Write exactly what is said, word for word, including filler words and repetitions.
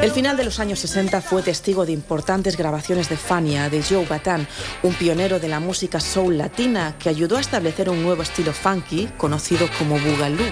El final de los años sesenta fue testigo de importantes grabaciones de Fania, de Joe Bataan, un pionero de la música soul latina que ayudó a establecer un nuevo estilo funky conocido como Boogaloo.